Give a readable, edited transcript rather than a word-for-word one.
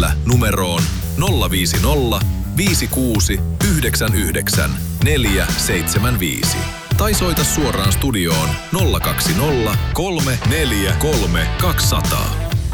WhatsApp-viestillä numeroon 050 56 99 475. Tai soita suoraan studioon 020 343 200.